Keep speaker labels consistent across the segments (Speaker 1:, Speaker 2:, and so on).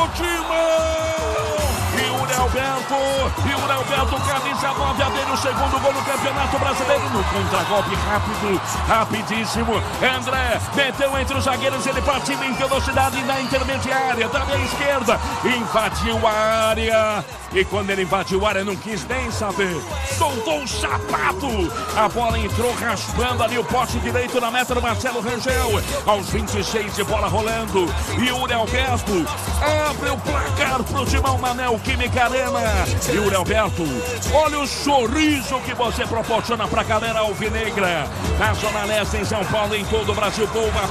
Speaker 1: Timão! Yuri Alberto, camisa 9, dele o segundo gol no Campeonato Brasileiro, no contragolpe rápido, rapidíssimo. André meteu entre os zagueiros, ele partiu em velocidade na intermediária, também à esquerda, invadiu a área, e quando ele invadiu a área não quis nem saber, soltou o sapato, a bola entrou raspando ali o poste direito na meta do Marcelo Rangel, aos 26 de bola rolando. Yuri Alberto abre o placar pro Timão na Neoquímica Arena. Yuri Alberto, olha o sorriso que você proporciona pra galera alvinegra na Zona Leste, em São Paulo, em todo o Brasil.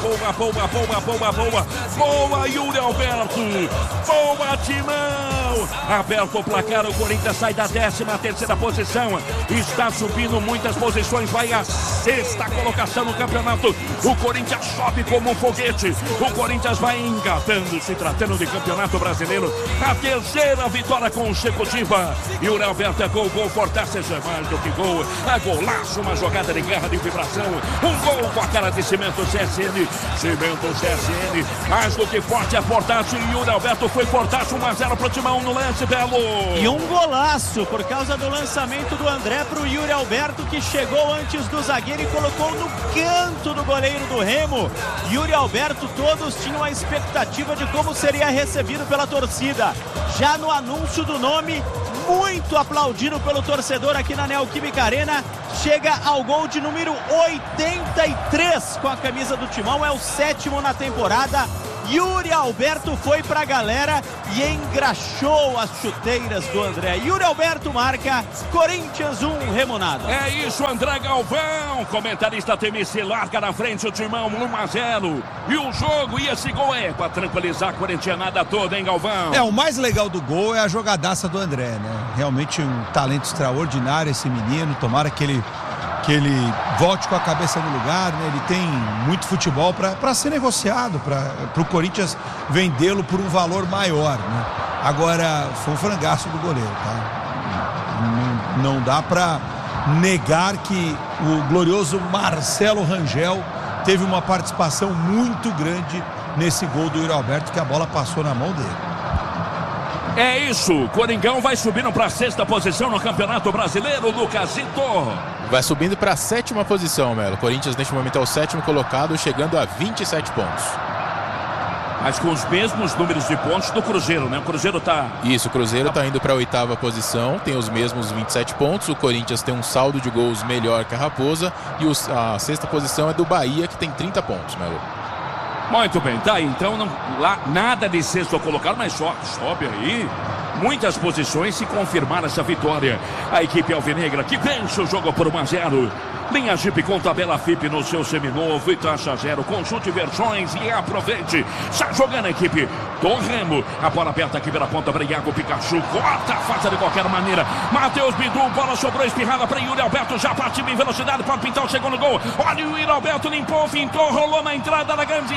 Speaker 1: Boa, Yuri Alberto, boa, Timão. Aberto o placar, o Corinthians sai da 13ª posição, está subindo muitas posições, vai à 6ª colocação no campeonato. O Corinthians sobe como um foguete, o Corinthians vai engatando, se tratando de Campeonato Brasileiro, a 3ª vitória consecutiva. Yuri Alberto é gol, fortaça, é mais do que gol, é golaço, uma jogada de guerra, de vibração, um gol com a cara de Cimento CSN, mais do que forte, é fortaço, e Yuri Alberto foi fortaço, 1-0 pro Timão no lance, Belo.
Speaker 2: E um golaço, por causa do lançamento do André pro Yuri Alberto, que chegou antes do zagueiro e colocou no canto do goleiro do Remo. Yuri Alberto, todos tinham a expectativa de como seria recebido pela torcida. Já no anúncio do nome, muito aplaudido pelo torcedor aqui na Neoquímica Arena, chega ao gol de número 83 com a camisa do Timão, é o 7º na temporada. Yuri Alberto foi pra galera e engraxou as chuteiras do André. Yuri Alberto marca, Corinthians 1, Remo nada.
Speaker 1: É isso, André Galvão, comentarista TMC, larga na frente o Timão, 1-0. E o jogo, e esse gol é pra tranquilizar a corintianada toda, hein, Galvão?
Speaker 3: O mais legal do gol é a jogadaça do André, né? Realmente um talento extraordinário esse menino, tomara que ele volte com a cabeça no lugar, né? Ele tem muito futebol para ser negociado, para o Corinthians vendê-lo por um valor maior, né? Agora, foi um frangaço do goleiro, tá? Não dá para negar que o glorioso Marcelo Rangel teve uma participação muito grande nesse gol do Yuri Alberto, que a bola passou na mão dele.
Speaker 1: É isso, Coringão vai subindo para a 6ª posição no Campeonato Brasileiro, Lucasito.
Speaker 4: Vai subindo para a 7ª posição, Melo. O Corinthians neste momento é o 7º colocado, chegando a 27 pontos.
Speaker 1: Mas com os mesmos números de pontos do Cruzeiro, né? O Cruzeiro tá...
Speaker 4: Isso, o Cruzeiro tá indo para a 8ª posição, tem os mesmos 27 pontos. O Corinthians tem um saldo de gols melhor que a Raposa. E a 6ª posição é do Bahia, que tem 30 pontos, Melo.
Speaker 1: Muito bem, tá aí. Então, lá nada de 6º colocado, mas sobe aí. Muitas posições se confirmaram essa vitória. A equipe alvinegra que vence o jogo por 1-0. Linha Jeep com tabela FIP no seu seminovo e taxa zero. Consulte versões e aproveite. Está jogando a equipe do Remo. A bola aberta aqui pela ponta para Iago Pikachu. Corta, faça de qualquer maneira. Matheus Bidu, bola sobrou espirrada para Yuri Alberto. Já partiu em velocidade, pode pintar o segundo gol. Olha o Yuri Alberto, limpou, fintou, rolou na entrada da grande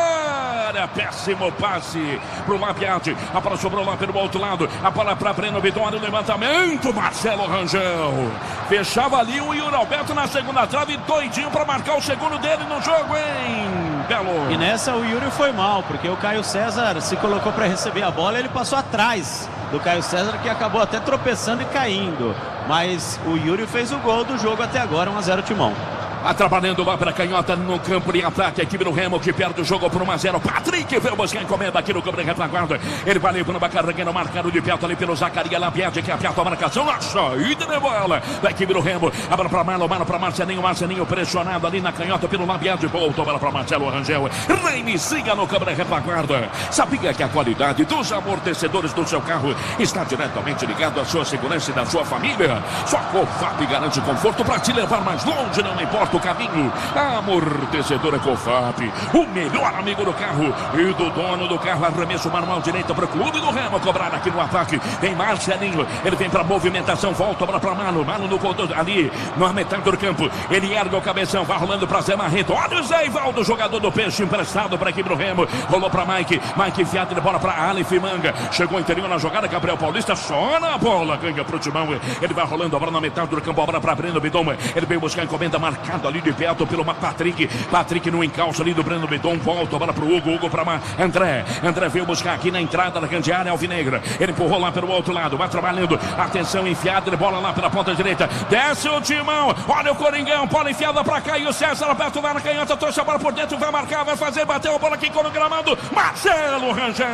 Speaker 1: área. Péssimo passe pro Labiade. A bola sobrou lá pelo outro lado. A bola para Breno Bidon, olha o levantamento. Marcelo Rangel. Fechava ali o Yuri Alberto na segunda trave, doidinho para marcar o segundo dele no jogo, hein, Belo?
Speaker 2: E nessa o Yuri foi mal, porque o Caio César se colocou para receber a bola, ele passou atrás do Caio César, que acabou até tropeçando e caindo. Mas o Yuri fez o gol do jogo até agora, 1-0 Timão.
Speaker 1: Trabalhando lá para canhota no campo de ataque. A equipe do Remo que perde o jogo por 1-0. Patrick veio buscar a encomenda aqui no campo de retaguarda. Ele vai levando uma carreguinha marcado de perto ali pelo Zacaria Labiade, que aperta a marcação. A saída de bola da equipe do Remo. A bola para Marlon para Marcelinho pressionado ali na canhota pelo Labiade. Voltou a bola para Marcelo Rangel. Reinicia no campo de retaguarda. Sabia que a qualidade dos amortecedores do seu carro está diretamente ligado à sua segurança e da sua família? Só Cofap garante conforto para te levar mais longe, não importa o caminho. Amortecedor Cofap, o melhor amigo do carro e do dono do carro. Arremesso manual direito para o clube do Remo, cobrar aqui no ataque. Vem Marcelinho, ele vem para movimentação, volta para Mano no contorno ali, na metade do campo. Ele ergue o cabeção, vai rolando para Zé Marreto. Olha o Zé Ivaldo, jogador do Peixe, emprestado para a equipe do Remo. Rolou para Mike enfiado de bola para Aleph Manga. Chegou interior na jogada, Gabriel Paulista só na bola, ganha pro Timão. Ele vai rolando a bola na metade do campo, a bola para Breno Bidon. Ele veio buscar a encomenda marcada marcado ali de perto pelo Patrick. Patrick no encalço ali do Breno Bidon. Volta a bola pro Hugo. Hugo pra André. André veio buscar aqui na entrada da grande área alvinegra. Ele empurrou lá pelo outro lado. Vai trabalhando. Atenção, enfiada de bola lá pela ponta direita. Desce o Timão. Olha o Coringão. Bola enfiada pra cá. E o César aperta o na canhota. Trouxe a bola por dentro. Vai marcar. Vai fazer. Bateu a bola aqui com o gramado. Marcelo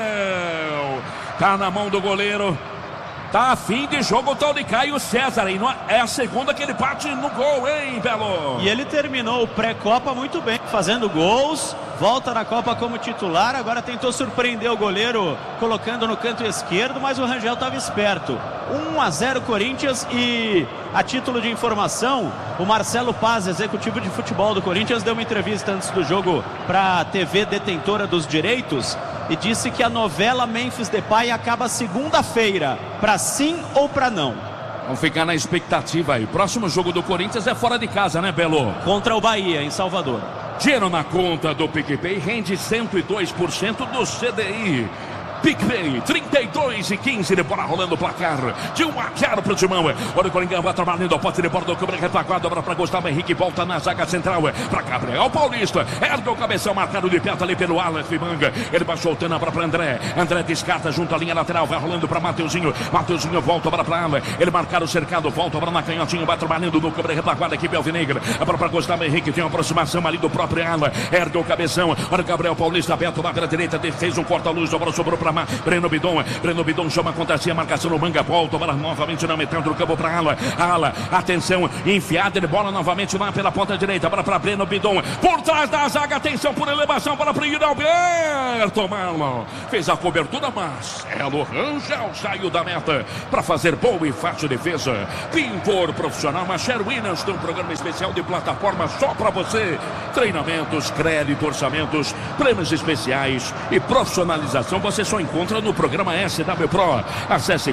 Speaker 1: Rangel. Tá na mão do goleiro. Tá a fim de jogo o tal de Caio César. E é a segunda que ele bate no gol, hein, Belo?
Speaker 2: E ele terminou o pré-copa muito bem, fazendo gols. Volta na Copa como titular. Agora tentou surpreender o goleiro, colocando no canto esquerdo, mas o Rangel estava esperto. 1-0 Corinthians. E a título de informação, o Marcelo Paz, executivo de futebol do Corinthians, deu uma entrevista antes do jogo para a TV detentora dos direitos e disse que a novela Memphis Depay acaba segunda-feira, para sim ou para não.
Speaker 1: Vamos ficar na expectativa aí. Próximo jogo do Corinthians é fora de casa, né, Belo?
Speaker 2: Contra o Bahia, em Salvador.
Speaker 1: Dinheiro na conta do PicPay rende 102% do CDI. PicPay, 32-15 de bola rolando o placar de 1-0 pro Timão. Olha o Coringão, vai trabalhando a posse de bola do câmera retaguarda, agora para Gustavo Henrique, volta na zaga central para Gabriel Paulista, ergue o cabeção marcado de perto ali pelo Aleph Manga, ele vai soltando a bola para André, André descarta junto à linha lateral, vai rolando para Mateuzinho, Mateuzinho volta a bola para Aleph, ele marcar o cercado, volta a bola na canhotinha, vai trabalhando no câmera retaguarda, equipe alvinegra, a bola para Gustavo Henrique, tem uma aproximação ali do próprio Aleph, ergue o cabeção, olha o Gabriel Paulista aberto lá pela direita, fez um corta-luz, a bola sobrou para Breno Bidon chama contra si a marcação no Manga, volta a bola novamente na metade do campo para Ala, atenção, enfiada de bola novamente lá pela ponta direita, bola para Breno Bidon, por trás da zaga, atenção por elevação, bola para Yuri Alberto, Marlon, fez a cobertura, mas Marcelo Rangel saiu da meta para fazer boa e fácil defesa. Pintor profissional Macher Williams tem um programa especial de plataforma só para você, treinamentos, crédito, orçamentos, prêmios especiais e profissionalização você só encontra no programa SW Pro. Acesse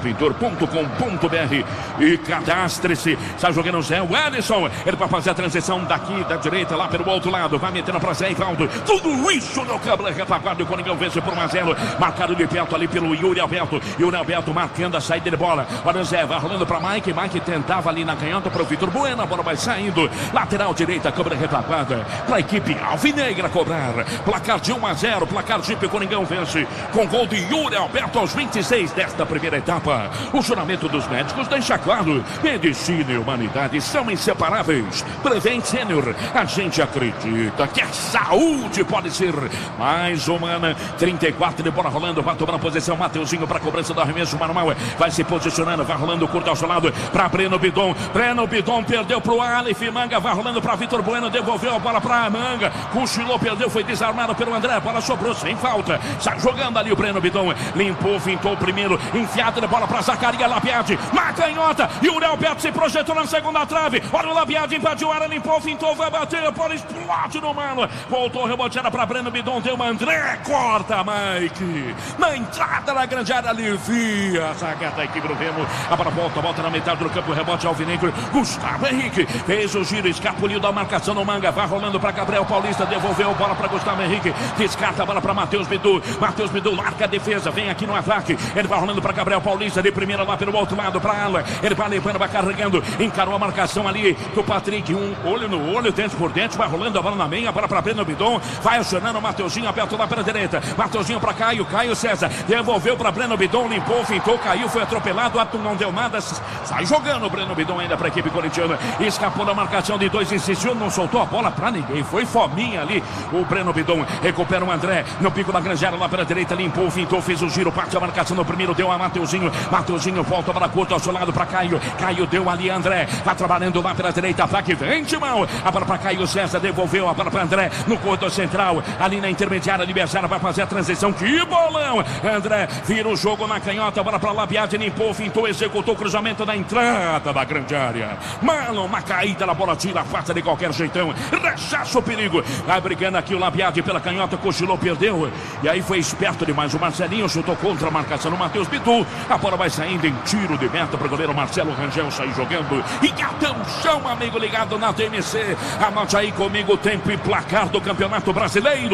Speaker 1: clubepropintor.com.br e cadastre-se. Está jogando o Zé Wellison. Ele vai fazer a transição daqui da direita lá pelo outro lado. Vai metendo para Zé Ivaldo. Tudo isso no câmera retaguarda. O Coringão vence por 1-0. Marcado de perto ali pelo Yuri Alberto. Yuri Alberto marcando a saída de bola. Olha o Zé, vai rolando para Mike. Mike tentava ali na canhota para o Vitor Bueno. A bola vai saindo. Lateral direita, câmera retaguarda. Para a equipe alvinegra cobrar. Placar de 1-0. Placar de Coringão vence com gol de Yuri Alberto aos 26 desta primeira etapa. O juramento dos médicos deixa claro: medicina e humanidade são inseparáveis. Prevent Senior, a gente acredita que a saúde pode ser mais humana. 34 de bola rolando, vai tomar a posição Mateuzinho para a cobrança do arremesso manual, vai se posicionando, vai rolando curto ao seu lado para Breno Bidon. Breno Bidon perdeu para o Aleph Manga, vai rolando para Vitor Bueno, devolveu a bola para Manga, cochilou, perdeu, foi desarmado pelo André, a bola sobrou sem falta, sai jogando ali o Breno Bidon, limpou, fintou o primeiro, enfiada de bola para Zacarias Labiade, na canhota, e o Alberto se projetou na segunda trave, olha o Labiade, invadiu a área, limpou, fintou, vai bater, a bola explode no malo, voltou, reboteada para Breno Bidon, deu uma André, corta Mike, na entrada da grande área, alivia a zaga da equipe do Remo, a bola volta na metade do campo, rebote alvinegro, Gustavo Henrique, fez o giro, escapuliu da marcação no Manga, vai rolando para Gabriel Paulista, devolveu a bola para Gustavo Henrique, descarta a bola para Matheus Bidu larga a defesa, vem aqui no ataque, ele vai rolando para Gabriel Paulista, de primeira lá pelo outro lado para Ala, ele vai levando, vai carregando, encarou a marcação ali do Patrick, um olho no olho, dente por dente, vai rolando a bola na meia, a bola para Breno Bidon, vai acionando o Mateuzinho aberto lá pela direita, Mateuzinho para Caio César, devolveu para Breno Bidon, limpou, fintou, caiu, foi atropelado, não deu nada, sai jogando o Breno Bidon ainda para a equipe corintiana, escapou da marcação de dois, insistiu, não soltou a bola para ninguém, foi fominha ali, o Breno Bidon recupera o André, no pico da grande área lá pela direita, limpou, fintou, fez o giro, parte a marcação no primeiro, deu a Mateuzinho volta para curto ao seu lado para Caio deu ali André, vai trabalhando lá pela direita, ataque vem de mão, a bola para Caio César, devolveu a bola para André, no corredor central, ali na intermediária, adversária vai fazer a transição, que bolão, André vira o jogo na canhota, a bola para Labiade, limpou, fintou, executou o cruzamento na entrada da grande área, Marlon, uma caída na bola, tira, afasta de qualquer jeitão, rechaça o perigo, vai brigando aqui o Labiade pela canhota, cochilou, perdeu, e aí foi esperto demais, o Marcelinho chutou contra a marcação no Matheus Bidu, a bola vai saindo em tiro de meta para o goleiro Marcelo Rangel sair jogando, e atenção amigo ligado na TMC, anote aí comigo o tempo e placar do Campeonato Brasileiro.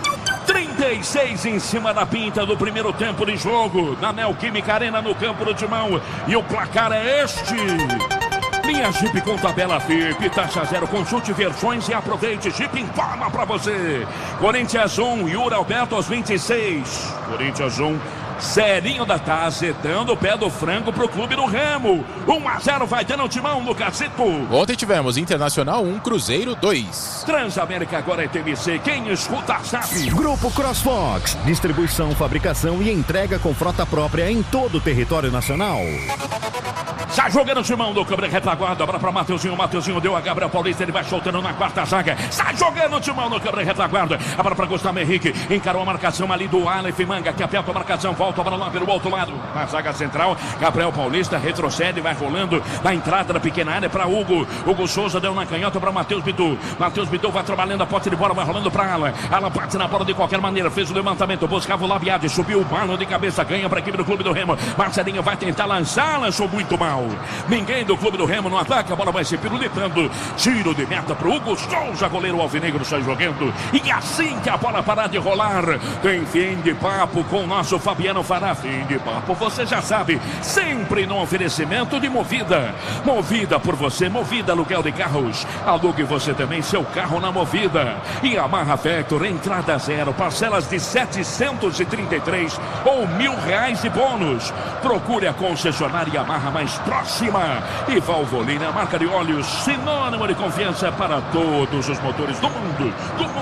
Speaker 1: 36 em cima da pinta do primeiro tempo de jogo na Neoquímica Arena no campo do Timão, e o placar é este: Linha Jeep com tabela FIP, taxa zero, consulte versões e aproveite. Jeep informa pra você. Corinthians 1, Yuri Alberto aos 26. Corinthians 1, Zerinho da Taze dando o pé do frango pro clube do Remo. 1-0 vai dando o timão no Cacito.
Speaker 4: Ontem tivemos Internacional 1, Cruzeiro 2.
Speaker 1: Transamérica agora é TVC, quem escuta sabe.
Speaker 5: Grupo CrossFox, distribuição, fabricação e entrega com frota própria em todo o território nacional.
Speaker 1: Sai jogando o timão do Câmara Retaguarda, agora para Mateuzinho, Mateuzinho deu a Gabriel Paulista, ele vai soltando na quarta zaga. Sai jogando o timão do Câmara Retaguarda, agora para Gustavo Henrique, encarou a marcação ali do Aleph Manga, que aperta a marcação, volta para lá pelo outro lado, na zaga central, Gabriel Paulista retrocede, vai rolando na entrada da pequena área para Hugo Souza, deu na canhota para Matheus Bidu vai trabalhando a posse de bola, vai rolando para Alan bate na bola de qualquer maneira, fez o levantamento, buscava o Labiade, subiu o balo de cabeça, ganha para a equipe do clube do Remo. Marcelinho vai tentar lançar, lançou muito mal. Ninguém do clube do Remo no ataque, a bola vai se pirulitando. Tiro de meta pro Hugo Souza, goleiro alvinegro sai jogando. E assim que a bola parar de rolar, tem fim de papo com o nosso Fabiano Fará. Fim de papo, você já sabe, sempre no oferecimento de Movida. Movida por você, Movida aluguel de carros. Alugue você também seu carro na Movida. E Amarra Vector, entrada zero, parcelas de 733 ou R$1.000 de bônus. Procure a concessionária Amarra mais próxima. E Valvoline, a marca de óleos, sinônimo de confiança para todos os motores do mundo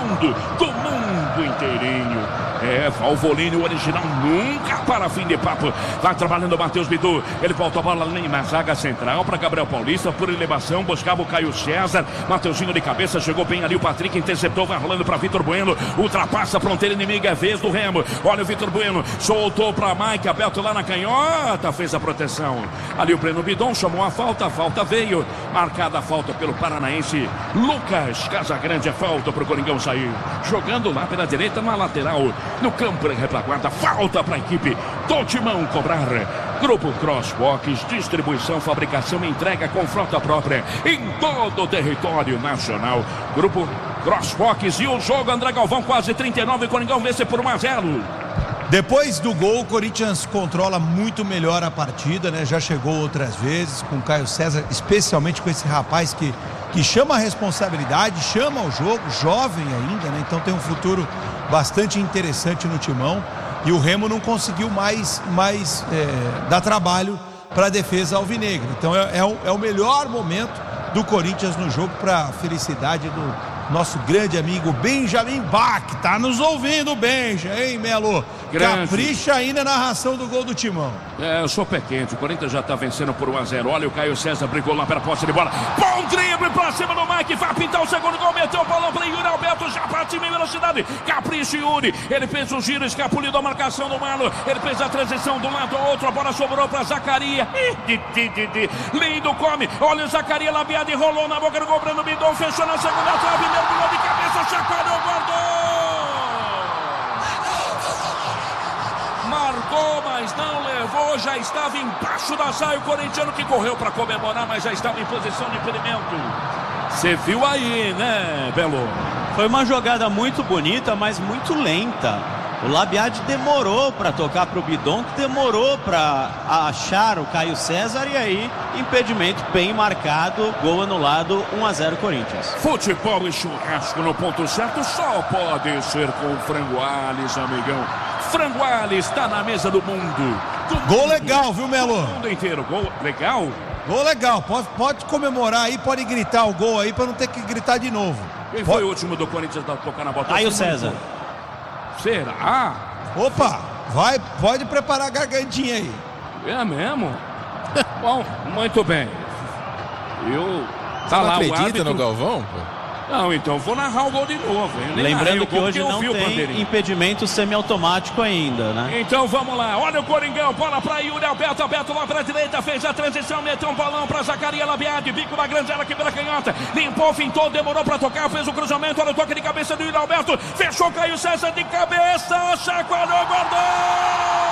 Speaker 1: inteirinho. É, Valvoline, o original, nunca para fim de papo. Vai trabalhando o Matheus Bidu, ele volta a bola ali na zaga central para Gabriel Paulista, por elevação, buscava o Caio César, Mateuzinho de cabeça, chegou bem ali o Patrick, interceptou, vai rolando para Vitor Bueno, ultrapassa a fronteira inimiga, é vez do Remo. Olha o Vitor Bueno, soltou para Mike, aberto lá na canhota, fez a proteção. Ali o Breno Bidon chamou a falta veio, marcada a falta pelo paranaense Lucas Casagrande, a falta para o Coringão sair, jogando lá pela direita na lateral, no campo de retaguarda, falta para a equipe do Timão cobrar. Grupo CrossFox, distribuição, fabricação e entrega com frota própria em todo o território nacional. Grupo CrossFox e o jogo, André Galvão, quase 39, Coringão vence por 1-0.
Speaker 3: Depois do gol, o Corinthians controla muito melhor a partida, né? Já chegou outras vezes com o Caio César, especialmente com esse rapaz que chama a responsabilidade, chama o jogo, jovem ainda, né? Então tem um futuro bastante interessante no Timão. E o Remo não conseguiu mais dar trabalho para a defesa alvinegra. Então é o melhor momento do Corinthians no jogo, para a felicidade do nosso grande amigo Benjamin Bach. Tá nos ouvindo, Benja, hein, Melo? Grande. Capricha aí na narração do gol do Timão.
Speaker 1: Eu sou pé quente, o Corinthians já tá vencendo por 1-0. Olha o Caio César, brigou lá pela posse de bola. Bom drible pra cima do Mike, vai pintar o segundo gol, meteu o bolão pra Yuri Alberto, já partiu em velocidade. Capricha Yuri, ele fez o giro, escapuliu da marcação do Malo, ele fez a transição de um lado ao outro, a bola sobrou pra Zacaria. Lindo come, olha o Zacaria, Labiade, rolou na boca do gol, Breno Bidon, fechou na segunda trave, mergulhou de cabeça, chacoalhou, guardou! Marcou, mas não levou, já estava embaixo da saia o corintiano, que correu para comemorar, mas já estava em posição de impedimento. Você viu aí, né, Belo?
Speaker 2: Foi uma jogada muito bonita, mas muito lenta. O Labiade demorou para tocar para o Bidon, que demorou para achar o Caio César, e aí impedimento bem marcado, gol anulado, 1-0 Corinthians.
Speaker 1: Futebol e churrasco no ponto certo só pode ser com Frango Ales, amigão. Frango Ales está na mesa do mundo.
Speaker 3: Gol legal, viu, Melo?
Speaker 1: Do mundo inteiro, gol legal?
Speaker 3: Gol legal, pode comemorar aí, pode gritar o gol aí para não ter que gritar de novo.
Speaker 1: Quem foi o último do Corinthians a tocar na bola?
Speaker 2: Caio César.
Speaker 1: Será?
Speaker 3: Opa, pode preparar a gargantinha aí.
Speaker 1: É mesmo? Bom, muito bem.
Speaker 4: Você não acredita no Galvão?
Speaker 1: Não, então vou narrar o gol de novo.
Speaker 2: Lembrando que hoje não tem impedimento semiautomático ainda, né?
Speaker 1: Então vamos lá, olha o Coringão, bola para Yuri Alberto lá para a direita, fez a transição, meteu um balão para Zacaria Labiade, bico da granjela aqui pela canhota, limpou, fintou, demorou para tocar, fez o cruzamento, olha o toque de cabeça do Yuri Alberto, fechou, Caio César de cabeça, chacoalhou, guardou!